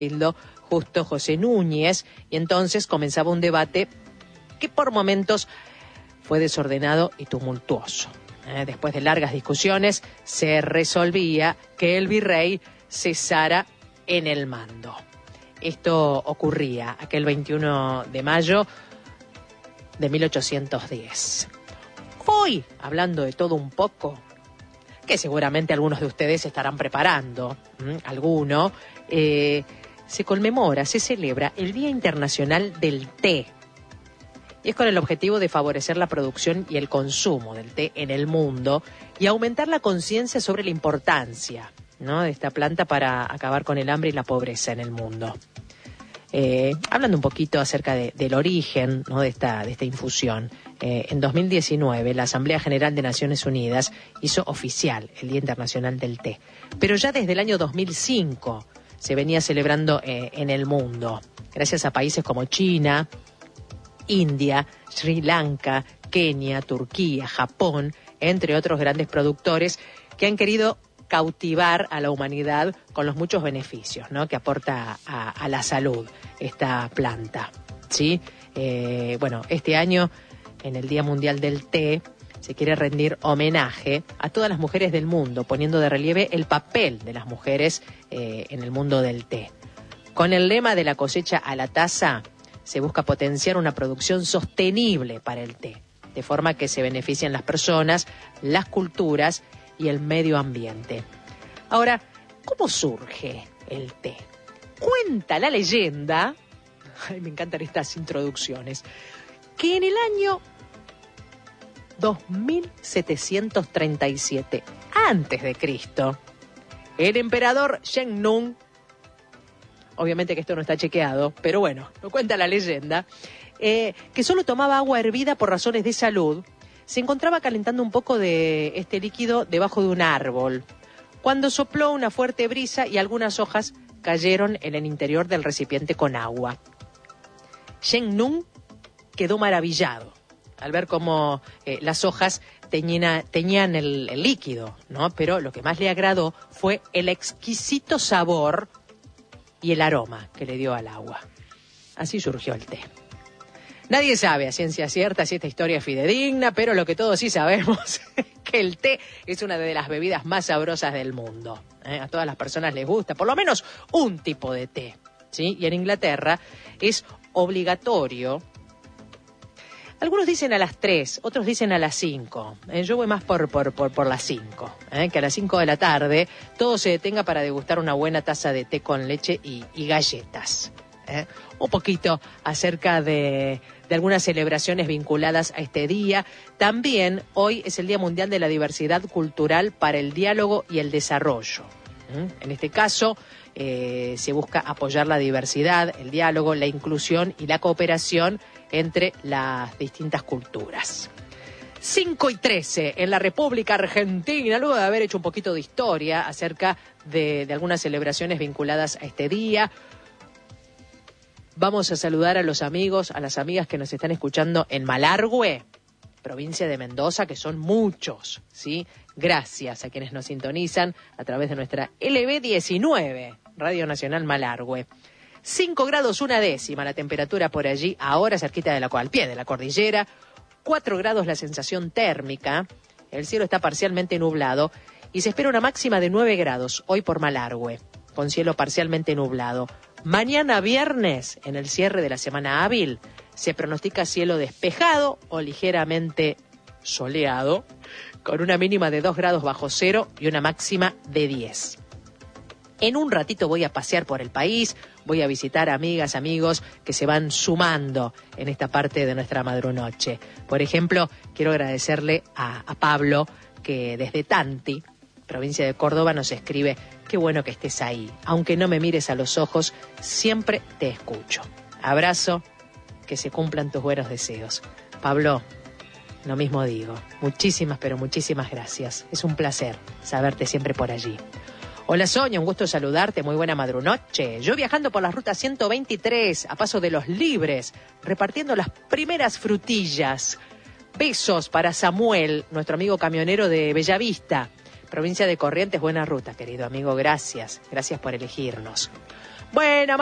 Justo José Núñez, y entonces comenzaba un debate que por momentos fue desordenado y tumultuoso. Después de largas discusiones, se resolvía que el virrey cesara en el mando. Esto ocurría aquel 21 de mayo de 1810. Hoy, hablando de todo un poco, que seguramente algunos de ustedes estarán preparando, se conmemora, se celebra el Día Internacional del Té. Y es con el objetivo de favorecer la producción y el consumo del té en el mundo y aumentar la conciencia sobre la importancia, ¿no?, de esta planta para acabar con el hambre y la pobreza en el mundo. Hablando un poquito acerca del origen, ¿no?, de esta infusión. En 2019 la Asamblea General de Naciones Unidas hizo oficial el Día Internacional del Té. Pero ya desde el año 2005 se venía celebrando en el mundo, gracias a países como China, India, Sri Lanka, Kenia, Turquía, Japón, entre otros grandes productores que han querido cautivar a la humanidad con los muchos beneficios, ¿no?, que aporta a la salud esta planta, ¿sí? Este año, en el Día Mundial del Té, se quiere rendir homenaje a todas las mujeres del mundo, poniendo de relieve el papel de las mujeres en el mundo del té. Con el lema de la cosecha a la taza, se busca potenciar una producción sostenible para el té, de forma que se beneficien las personas, las culturas y el medio ambiente. Ahora, ¿cómo surge el té? Cuenta la leyenda, me encantan estas introducciones, que en el año 2737 antes de Cristo, el emperador Zheng Nung, obviamente que esto no está chequeado, pero bueno, lo cuenta la leyenda, que solo tomaba agua hervida por razones de salud, se encontraba calentando un poco de este líquido debajo de un árbol, cuando sopló una fuerte brisa y algunas hojas cayeron en el interior del recipiente con agua. Zheng Nung quedó maravillado al ver cómo las hojas teñían el líquido, ¿no? Pero lo que más le agradó fue el exquisito sabor y el aroma que le dio al agua. Así surgió el té. Nadie sabe a ciencia cierta si esta historia es fidedigna, pero lo que todos sí sabemos es que el té es una de las bebidas más sabrosas del mundo. A todas las personas les gusta, por lo menos un tipo de té, ¿sí? Y en Inglaterra es obligatorio. Algunos dicen a las 3, otros dicen a las 5. Yo voy más por las 5. Que a las 5 de la tarde todo se detenga para degustar una buena taza de té con leche y galletas. Un poquito acerca de algunas celebraciones vinculadas a este día. También hoy es el Día Mundial de la Diversidad Cultural para el Diálogo y el Desarrollo. En este caso, se busca apoyar la diversidad, el diálogo, la inclusión y la cooperación entre las distintas culturas. 5:13 en la República Argentina, luego de haber hecho un poquito de historia acerca de algunas celebraciones vinculadas a este día. Vamos a saludar a los amigos, a las amigas que nos están escuchando en Malargüe, provincia de Mendoza, que son muchos, ¿sí? Gracias a quienes nos sintonizan a través de nuestra LB19, Radio Nacional Malargüe. 5 grados 1 décima la temperatura por allí, ahora cerquita al pie de la cordillera. 4 grados la sensación térmica. El cielo está parcialmente nublado y se espera una máxima de 9 grados hoy por Malargüe, con cielo parcialmente nublado. Mañana viernes, en el cierre de la semana hábil, se pronostica cielo despejado o ligeramente soleado, con una mínima de 2 grados bajo cero y una máxima de 10. En un ratito voy a pasear por el país, voy a visitar amigas, amigos que se van sumando en esta parte de nuestra madrunoche. Por ejemplo, quiero agradecerle a Pablo, que desde Tanti, provincia de Córdoba, nos escribe: qué bueno que estés ahí, aunque no me mires a los ojos, siempre te escucho. Abrazo, que se cumplan tus buenos deseos. Pablo, lo mismo digo, muchísimas, pero muchísimas gracias. Es un placer saberte siempre por allí. Hola Sonia, un gusto saludarte, muy buena madrunoche. Yo viajando por la ruta 123, a paso de Los Libres, repartiendo las primeras frutillas. Besos para Samuel, nuestro amigo camionero de Bellavista, provincia de Corrientes. Buena ruta, querido amigo, gracias. Gracias por elegirnos. Bueno,